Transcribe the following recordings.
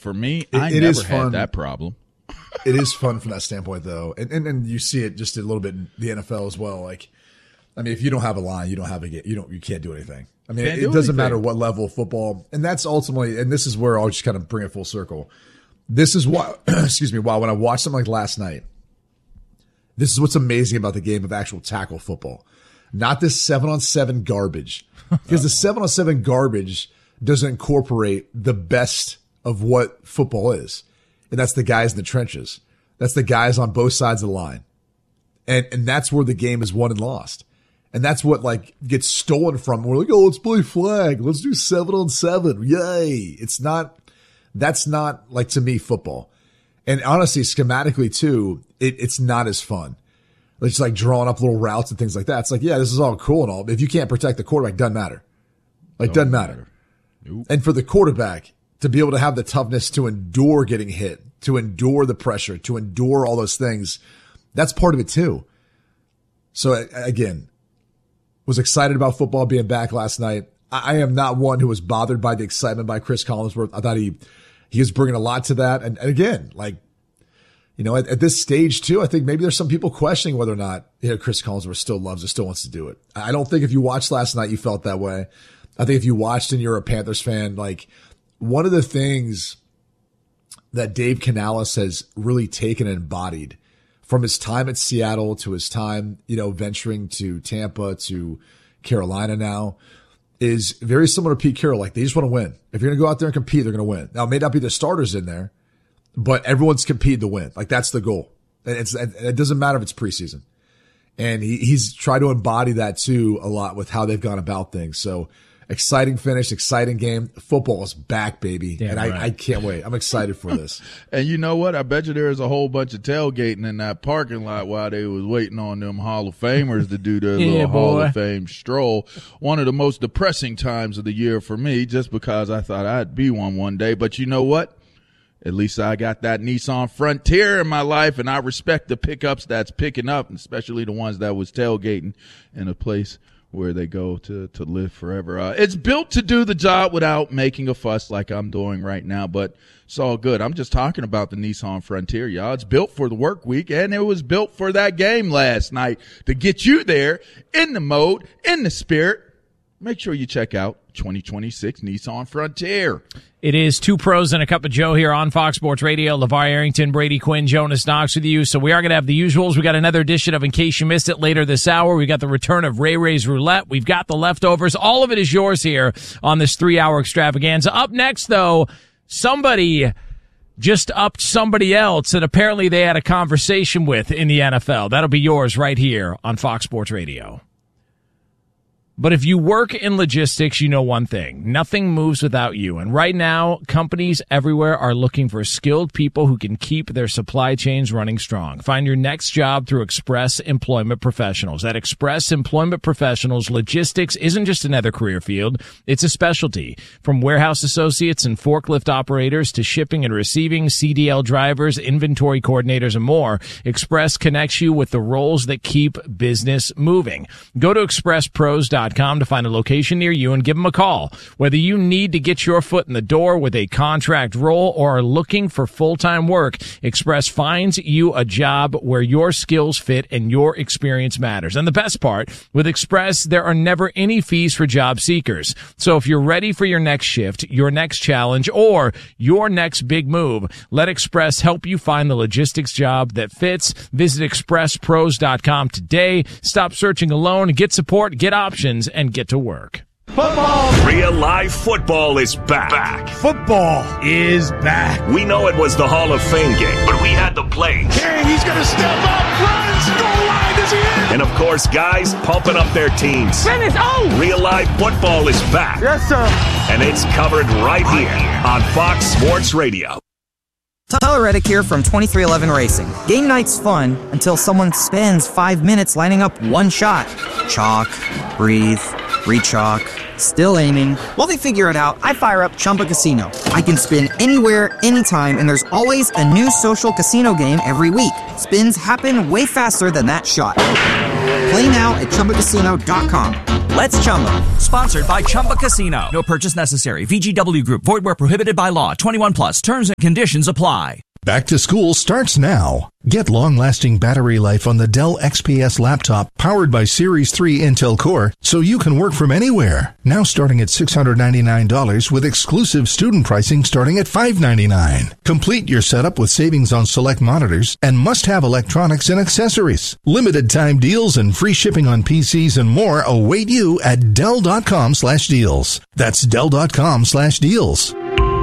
for me, I never had that problem. It is fun from that standpoint, though. And you see it just a little bit in the NFL as well. Like, I mean, if you don't have a line, you don't have you can't do anything. I mean, it doesn't matter what level of football. And that's ultimately, and this is where I'll just kind of bring it full circle. This is why, why when I watched something like last night, this is what's amazing about the game of actual tackle football. Not this 7-on-7 garbage. Because the 7-on-7 garbage doesn't incorporate the best of what football is. And that's the guys in the trenches. That's the guys on both sides of the line. And that's where the game is won and lost. And that's what like gets stolen from. We're like, oh, let's play flag. Let's do 7-on-7. Yay. That's not like, to me, football. And honestly, schematically too, it's not as fun. It's like drawing up little routes and things like that. It's like, yeah, this is all cool and all, but if you can't protect the quarterback, doesn't matter. Doesn't matter. Nope. And for the quarterback to be able to have the toughness to endure getting hit, to endure the pressure, to endure all those things, that's part of it too. So again, was excited about football being back last night. I am not one who was bothered by the excitement by Chris Collinsworth. I thought he was bringing a lot to that. And again, like, you know, at this stage too, I think maybe there's some people questioning whether or not, you know, Chris Collinsworth still loves it, still wants to do it. I don't think if you watched last night, you felt that way. I think if you watched and you're a Panthers fan, like one of the things that Dave Canales has really taken and embodied from his time at Seattle to his time, you know, venturing to Tampa to Carolina now is very similar to Pete Carroll. Like they just want to win. If you're going to go out there and compete, they're going to win. Now it may not be the starters in there, but everyone's competing to win. Like that's the goal. And it doesn't matter if it's preseason. And he's tried to embody that too a lot with how they've gone about things. So exciting finish, exciting game. Football is back, baby. Damn, and I can't wait. I'm excited for this. And you know what? I bet you there's a whole bunch of tailgating in that parking lot while they was waiting on them Hall of Famers to do their little Hall of Fame stroll. One of the most depressing times of the year for me, just because I thought I'd be one day. But you know what? At least I got that Nissan Frontier in my life, and I respect the pickups that's picking up, especially the ones that was tailgating in a place where they go to live forever. It's built to do the job without making a fuss like I'm doing right now, but it's all good. I'm just talking about the Nissan Frontier, y'all. It's built for the work week, and it was built for that game last night to get you there in the mode, in the spirit. Make sure you check out 2026 Nissan Frontier. It is Two Pros and a Cup of Joe here on Fox Sports Radio. LeVar Arrington, Brady Quinn, Jonas Knox with you. So we are going to have the usuals. We got another edition of In Case You Missed It later this hour. We got the return of Ray Ray's Roulette. We've got the leftovers. All of it is yours here on this 3-hour extravaganza. Up next, though, somebody just upped somebody else that apparently they had a conversation with in the NFL. That'll be yours right here on Fox Sports Radio. But if you work in logistics, you know one thing. Nothing moves without you. And right now, companies everywhere are looking for skilled people who can keep their supply chains running strong. Find your next job through Express Employment Professionals. At Express Employment Professionals, logistics isn't just another career field. It's a specialty. From warehouse associates and forklift operators to shipping and receiving, CDL drivers, inventory coordinators, and more, Express connects you with the roles that keep business moving. Go to expresspros.com to find a location near you and give them a call. Whether you need to get your foot in the door with a contract role or are looking for full-time work, Express finds you a job where your skills fit and your experience matters. And the best part, with Express, there are never any fees for job seekers. So if you're ready for your next shift, your next challenge, or your next big move, let Express help you find the logistics job that fits. Visit expresspros.com today. Stop searching alone. Get support, get options, and get to work. Football! Real live football is back. Football is back. We know it was the Hall of Fame game, but we had the play. Hey, he's going to step up, runs, goal line, is he in? And of course, guys pumping up their teams. Finish, oh! Real live football is back. Yes, sir. And it's covered right here on Fox Sports Radio. Tyler Reddick here from 2311 Racing. Game night's fun until someone spends 5 minutes lining up one shot. Chalk, breathe, re-chalk, still aiming. While they figure it out, I fire up Chumba Casino. I can spin anywhere, anytime, and there's always a new social casino game every week. Spins happen way faster than that shot. Play now at ChumbaCasino.com. Let's Chumba. Sponsored by Chumba Casino. No purchase necessary. VGW Group. Void where prohibited by law. 21 plus. Terms and conditions apply. Back to school starts now. Get long-lasting battery life on the Dell XPS laptop powered by Series 3 Intel Core so you can work from anywhere. Now starting at $699 with exclusive student pricing starting at $599. Complete your setup with savings on select monitors and must-have electronics and accessories. Limited time deals and free shipping on PCs and more await you at Dell.com/deals. That's Dell.com/deals.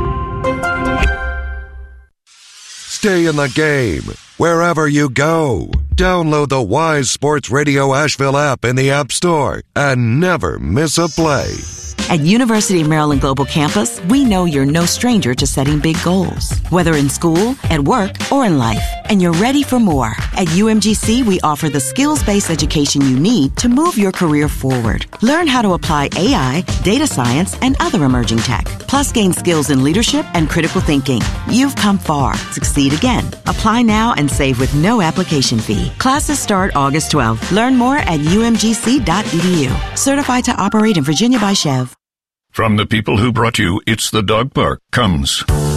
Stay in the game wherever you go. Download the Wise Sports Radio Asheville app in the App Store and never miss a play. At University of Maryland Global Campus, we know you're no stranger to setting big goals, whether in school, at work, or in life, and you're ready for more. At UMGC, we offer the skills-based education you need to move your career forward. Learn how to apply AI, data science, and other emerging tech, plus gain skills in leadership and critical thinking. You've come far. Succeed again. Apply now and save with no application fee. Classes start August 12th. Learn more at umgc.edu. Certified to operate in Virginia by Chev. From the people who brought you It's the Dog Park comes